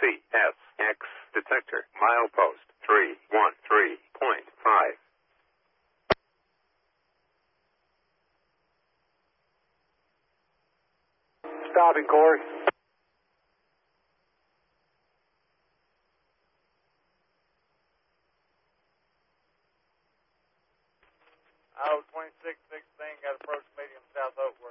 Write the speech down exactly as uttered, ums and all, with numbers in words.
C S X detector. Milepost three one three point five. Stopping course. Oh, twenty-six sixteen, got approach medium south over.